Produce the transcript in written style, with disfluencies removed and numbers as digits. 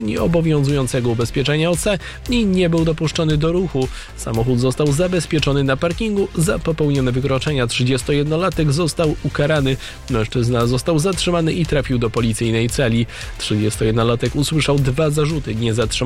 obowiązującego ubezpieczenia OC i nie był dopuszczony do ruchu. Samochód został zabezpieczony na parkingu. Za popełnione wykroczenia 31-latek został ukarany. Mężczyzna został zatrzymany i trafił do policyjnej celi. 31-latek usłyszał 2 zarzuty: niezatrzymanie